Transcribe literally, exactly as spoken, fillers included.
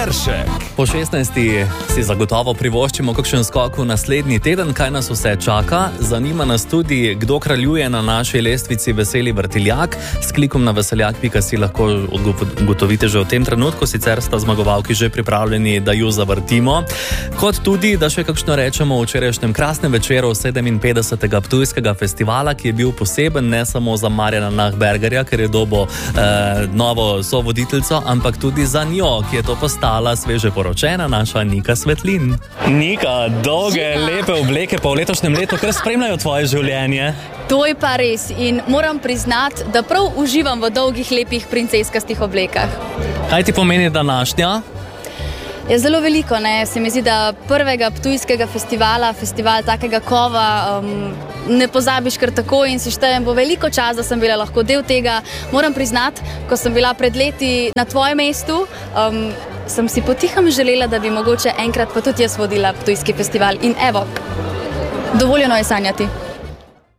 Po šestnajsti si zagotovo privoščimo kakšen skok v naslednji teden, kaj nas vse čaka. Zanima nas tudi, kdo kraljuje na naši lestvici Veseli vrtiljak. S klikom na veseljak pika si lahko ugotovite že v tem trenutku, sicer sta zmagovalki že pripravljeni, da ju zavrtimo. Kot tudi, da še kakšno rečemo o včerajšnjem krasnem večeru sedeminpetdesetega Ptujskega festivala, ki je bil poseben ne samo za Marjana Nahbergerja, ker je dobil eh, novo sovoditeljico, ampak tudi za njo, ki je to postala sveže poročena, naša Nika Svetlin. Nika, dolge, Žina. lepe obleke pa v letošnjem letu kar spremljajo tvoje življenje. To je pa res in moram priznati, da prav uživam v dolgih, lepih princeskastih oblekah. Kaj ti pomeni današnja? Je zelo veliko, ne? Se mi zdi, da prvega Ptujskega festivala, festival takega kova, um, ne pozabiš kar tako in si štejem, bo veliko čas, da sem bila lahko del tega. Moram priznati, ko sem bila pred leti na tvojem mestu, um, sem si potiham želela, da bi mogoče enkrat pa tudi jaz vodila Ptujski festival in evo, dovoljeno je sanjati.